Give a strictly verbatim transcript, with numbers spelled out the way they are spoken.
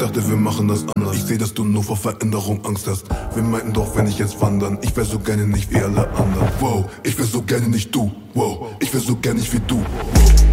dachte, wir machen das anders. Ich seh, dass du nur vor Veränderung Angst hast. Wir meinten doch, wenn ich jetzt wandern. Ich wär so gerne nicht wie alle anderen. Wow, ich wär so gerne nicht du. Wow, ich wär so gerne nicht wie du. Wow.